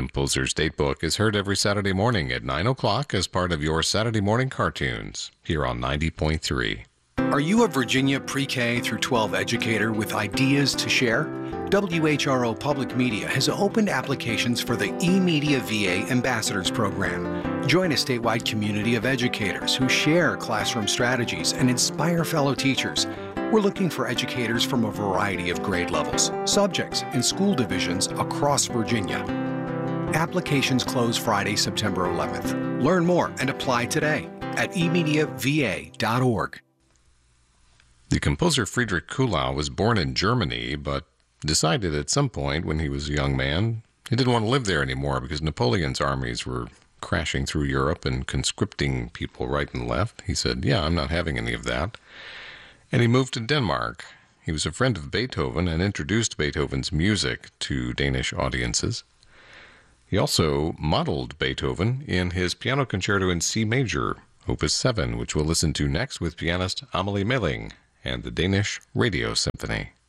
Composer's Datebook is heard every Saturday morning at 9 o'clock as part of your Saturday morning cartoons here on 90.3. Are you a Virginia pre-K through 12 educator with ideas to share? WHRO Public Media has opened applications for the eMedia VA Ambassadors Program. Join a statewide community of educators who share classroom strategies and inspire fellow teachers. We're looking for educators from a variety of grade levels, subjects, and school divisions across Virginia. Applications close Friday, September 11th. Learn more and apply today at emediava.org. The composer Friedrich Kuhlau was born in Germany, but decided at some point when he was a young man he didn't want to live there anymore because Napoleon's armies were crashing through Europe and conscripting people right and left. He said, yeah, I'm not having any of that. And he moved to Denmark. He was a friend of Beethoven and introduced Beethoven's music to Danish audiences. He also modeled Beethoven in his piano concerto in C major, Opus 7, which we'll listen to next with pianist Amelie Melling and the Danish Radio Symphony.